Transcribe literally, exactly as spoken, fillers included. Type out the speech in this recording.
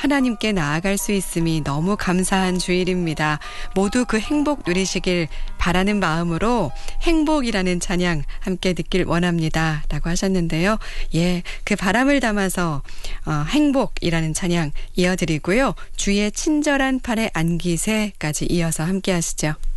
하나님께 나아갈 수 있음이 너무 감사한 주일입니다. 모두 그 행복 누리시길 바라는 마음으로 행복이라는 찬양 함께 듣길 원합니다. 라고 하셨는데요. 예, 그 바람을 담아서 어, 행복이라는 찬양 이어드리고요. 주의 친절한 팔에 안기세까지 이어서 함께 하시죠.